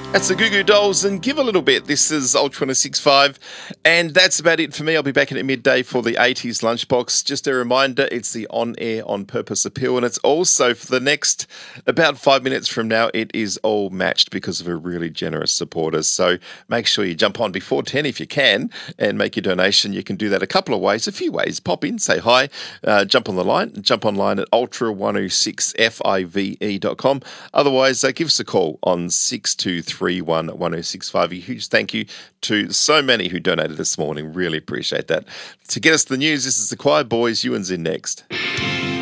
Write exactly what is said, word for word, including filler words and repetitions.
That's the Goo Goo Dolls and Give a Little Bit. This is Ultra one oh six point five, and that's about it for me. I'll be back in at midday for the eighties Lunchbox. Just a reminder, it's the on-air, on-purpose appeal, and it's also for the next about five minutes from now, it is all matched because of a really generous supporters. So make sure you jump on before ten if you can and make your donation. You can do that a couple of ways, a few ways. Pop in, say hi, uh, jump on the line, jump online at ultra one oh six five dot com. Otherwise, uh, give us a call on six two three one one oh six five. A huge thank you to so many who donated this morning. Really appreciate that. To get us the news, this is the Choir Boys. Ewan's in next.